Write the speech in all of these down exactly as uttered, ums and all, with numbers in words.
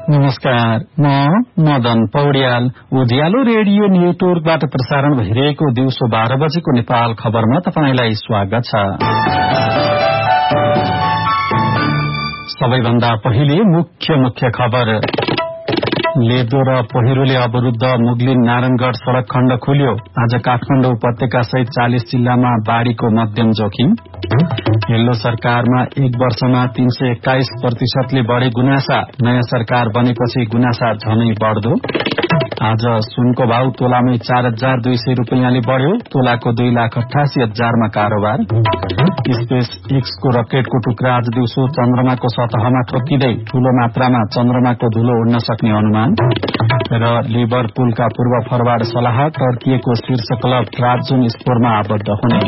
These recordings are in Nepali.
नमस्कार, म मदन पौड्याल। उज्यालो रेडियो नेटवर्कबाट प्रसारण भइरहेको दिउँसो बाह्र बजेको नेपाल खबरमा तपाईंलाई स्वागत छ। सबैभन्दा पहिले मुख्य मुख्य खबर। लेदो र पहिरोले अवरुद्ध मुगलिन नारायणगढ़ सड़क खण्ड खुल्यो। आज काठमाडौँ उपत्यका सहित चालीस जिल्लामा बाढ़ीको मध्यम जोखिम। हेलो सरकारमा एक वर्षमा तीन सय एक्काइस प्रतिशतले बढ़े गुनासा। नयाँ सरकार बनेपछि गुनासा झनै बढ़दो। आज सुनको भाव तोलामै चार हजार दुई सय रूपियाँले बढ़्यो। तोलाको दुई लाख अठासी हजारमा कारोबार। स्पेस एक्सको रकेटको टुक्रा आज दिउँसो चन्द्रमाको सतहमा ठोकिँदै ठूलो मात्रामा चन्द्रमाको धूलो उड्न सक्ने अनुमान। र लिभरपुलका पूर्व फरवार्ड सलाह टर्किएको शीर्ष क्लब ट्राब्जोन स्पोरमा आबद्ध हुने।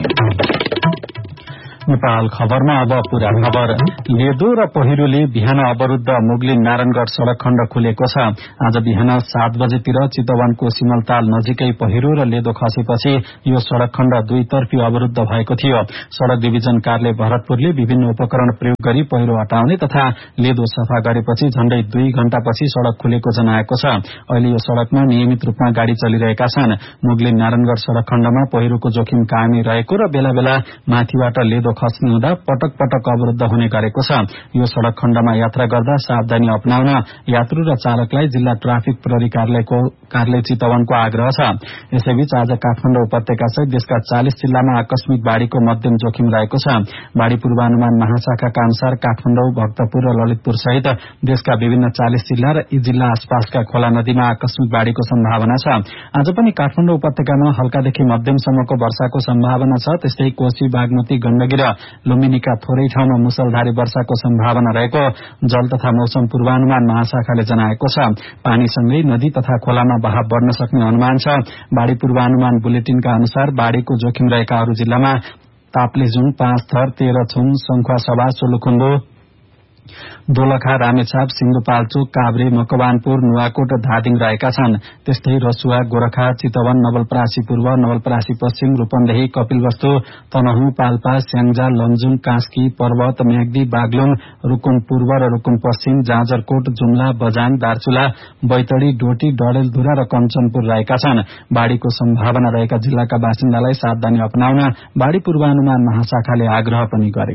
नेपाल खबरमा अब पूरा खबर। लेदो र पहिरोले बिहान अवरुद्ध मुगलिन नारायणगढ़ सड़क खण्ड खुलेको छ। आज बिहान सात बजेतिर चितवनको सिमलताल नजिकै पहिरो र लेदो खसेपछि यो सड़क खण्ड दुईतर्फी अवरुद्ध भएको थियो। सड़क डिभिजन कार्यालय भरतपुरले विभिन्न उपकरण प्रयोग गरी पहिरो हटाउने तथा लेदो सफा गरेपछि झण्डै दुई घण्टापछि सड़क खुलेको जनाएको छ। अहिले यो सड़कमा नियमित रूपमा गाड़ी चलिरहेका छन्। मुगलिन नारायणगढ़ सड़क खण्डमा पहिरोको जोखिम कायमै रहेको र बेला बेला माथिबाट लेदो खस्ने हुँदा पटक पटक अवरुद्ध हुने गरेको छ। यो सड़क खण्डमा यात्रा गर्दा सावधानी अपनाउन यात्रु र चालकलाई जिल्ला ट्राफिक प्रहरी कार्यालयको कार्यालय चितवनको आग्रह छ। यसैबीच आज काठमाडौँ उपत्यका सहित देशका चालीस जिल्लामा आकस्मिक बाढ़ीको मध्यम जोखिम रहेको छ। बाढ़ी पूर्वानुमान महाशाखाका अनुसार काठमाडौँ, भक्तपुर र ललितपुर सहित देशका विभिन्न चालीस जिल्ला र यी जिल्ला आसपासका खोला नदीमा आकस्मिक बाढ़ीको सम्भावना छ। आज पनि काठमाडौँ उपत्यकामा हल्कादेखि मध्यमसम्मको वर्षाको सम्भावना छ। त्यस्तै कोशी, बागमती, गण्डकी र लुम्बिनीका थोरै ठाउँमा मुसलधारे वर्षाको सम्भावना रहेको जल तथा मौसम पूर्वानुमान महाशाखाले जनाएको छ। पानीसँगै नदी तथा खोलामा बहाव बढ़न सक्ने अनुमान छ। बाढ़ी पूर्वानुमान बुलेटिनका अनुसार बाढ़ीको जोखिम रहेका अरू जिल्लामा ताप्लेजुङ, पाँचथर, तेह्रथुम, सङ्खुवासभा, सोलुखुम्बु, दोलखा, रामेछाप, सिन्धुपाल्चोक, काभ्रे, मकवानपुर, नुवाकोट र धादिङ रहेका छन्। त्यस्तै रसुवा, गोरखा, चितवन, नवलपरासी पूर्व, नवलपरासी पश्चिम, रूपन्देही, कपिलवस्तु, तनहुँ, पाल्पा, स्याङ्जा, लमजुङ, कास्की, पर्वत, म्याग्दी, बागलुङ, रुकुम पूर्व र रुकुम पश्चिम, जाजरकोट, जुम्ला, बजाङ, दार्चुला, बैतडी, डोटी, डडेलधुरा र कञ्चनपुर रहेका छन्। बाढ़ीको सम्भावना रहेका जिल्लाका बासिन्दालाई सावधानी अपनाउन बाढ़ी पूर्वानुमान महाशाखाले आग्रह पनि गरेको